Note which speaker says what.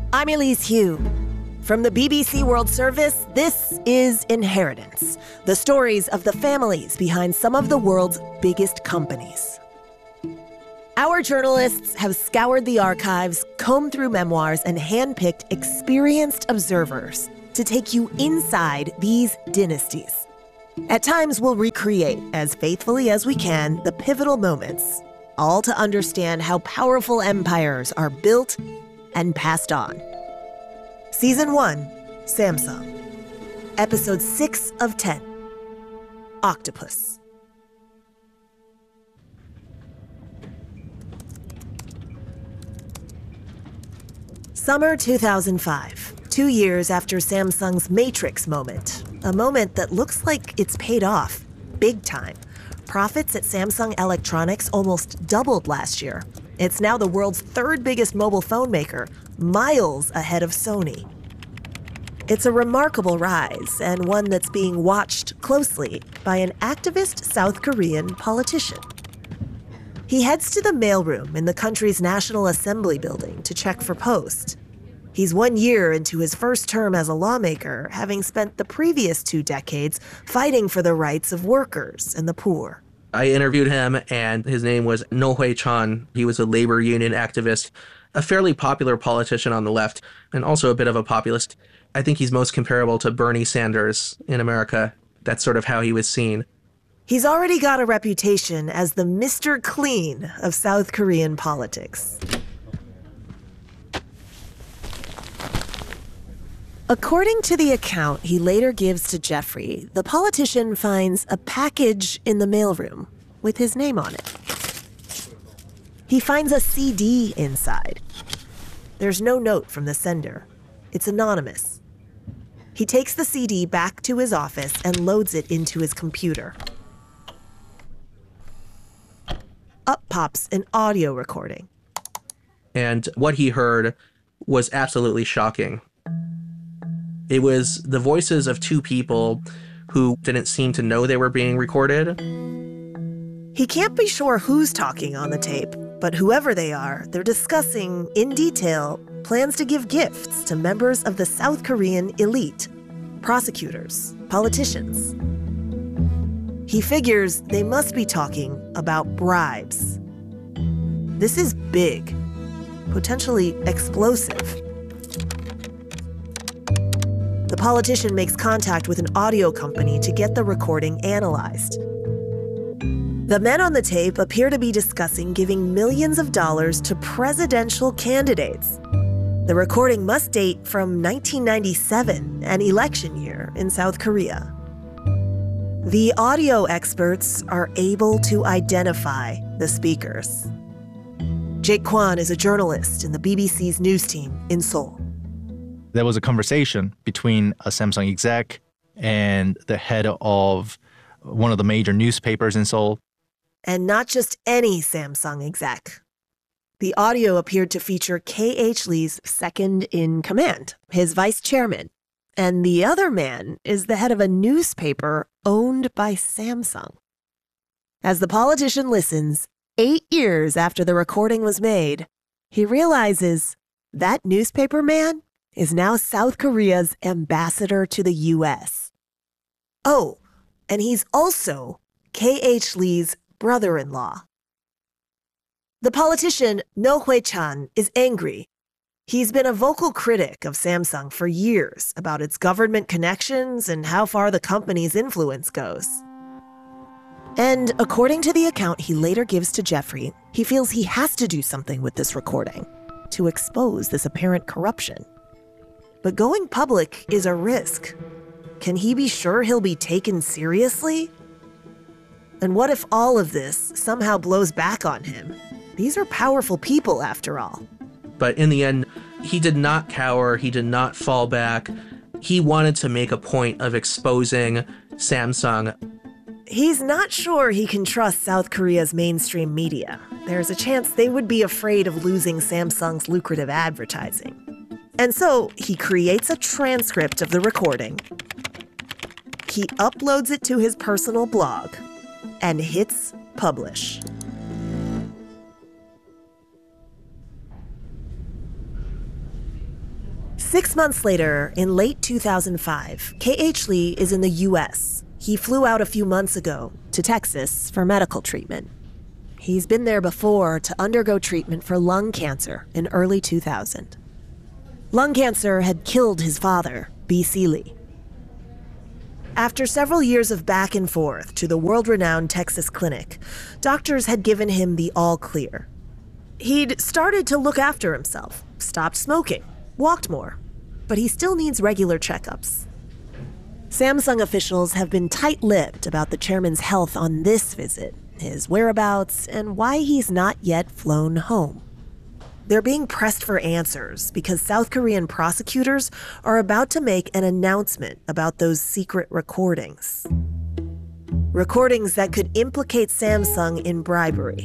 Speaker 1: I'm Elise Hu. From the BBC World Service, this is Inheritance, the stories of the families behind some of the world's biggest companies. Our journalists have scoured the archives, combed through memoirs, and handpicked experienced observers to take you inside these dynasties. At times, we'll recreate, as faithfully as we can, the pivotal moments, all to understand how powerful empires are built and passed on. Season 1, Samsung. Episode 6 of 10, Octopus. Summer 2005, 2 years after Samsung's Matrix moment. A moment that looks like it's paid off, big time. Profits at Samsung Electronics almost doubled last year. It's now the world's third biggest mobile phone maker, miles ahead of Sony. It's a remarkable rise, and one that's being watched closely by an activist South Korean politician. He heads to the mailroom in the country's National Assembly building to check for post. He's 1 year into his first term as a lawmaker, having spent the previous 2 decades fighting for the rights of workers and the poor.
Speaker 2: I interviewed him, and his name was No Hui-chan. He was a labor union activist, a fairly popular politician on the left, and also a bit of a populist. I think he's most comparable to Bernie Sanders in America. That's sort of how he was seen.
Speaker 1: He's already got a reputation as the Mr. Clean of South Korean politics. According to the account he later gives to Jeffrey, the politician finds a package in the mailroom with his name on it. He finds a CD inside. There's no note from the sender. It's anonymous. He takes the CD back to his office and loads it into his computer. Up pops an audio recording.
Speaker 2: And what he heard was absolutely shocking. It was the voices of 2 people who didn't seem to know they were being recorded.
Speaker 1: He can't be sure who's talking on the tape, but whoever they are, they're discussing in detail plans to give gifts to members of the South Korean elite, prosecutors, politicians. He figures they must be talking about bribes. This is big, potentially explosive. The politician makes contact with an audio company to get the recording analyzed. The men on the tape appear to be discussing giving millions of dollars to presidential candidates. The recording must date from 1997, an election year in South Korea. The audio experts are able to identify the speakers. Jake Kwan is a journalist in the BBC's news team in Seoul.
Speaker 3: There was a conversation between a Samsung exec and the head of one of the major newspapers in Seoul.
Speaker 1: And not just any Samsung exec. The audio appeared to feature K.H. Lee's second in command, his vice chairman. And the other man is the head of a newspaper owned by Samsung. As the politician listens, 8 years after the recording was made, he realizes that newspaper man is now South Korea's ambassador to the U.S. Oh, and he's also K.H. Lee's brother-in-law. The politician No Hui-chan is angry. He's been a vocal critic of Samsung for years about its government connections and how far the company's influence goes. And according to the account he later gives to Jeffrey, he feels he has to do something with this recording to expose this apparent corruption. But going public is a risk. Can he be sure he'll be taken seriously? And what if all of this somehow blows back on him? These are powerful people, after all.
Speaker 2: But in the end, he did not cower. He did not fall back. He wanted to make a point of exposing Samsung.
Speaker 1: He's not sure he can trust South Korea's mainstream media. There's a chance they would be afraid of losing Samsung's lucrative advertising. And so he creates a transcript of the recording. He uploads it to his personal blog and hits publish. 6 months later, in late 2005, K.H. Lee is in the U.S. He flew out a few months ago to Texas for medical treatment. He's been there before to undergo treatment for lung cancer in early 2000. Lung cancer had killed his father, B.C. Lee. After several years of back and forth to the world-renowned Texas clinic, doctors had given him the all clear. He'd started to look after himself, stopped smoking, walked more, but he still needs regular checkups. Samsung officials have been tight-lipped about the chairman's health on this visit, his whereabouts, and why he's not yet flown home. They're being pressed for answers because South Korean prosecutors are about to make an announcement about those secret recordings. Recordings that could implicate Samsung in bribery.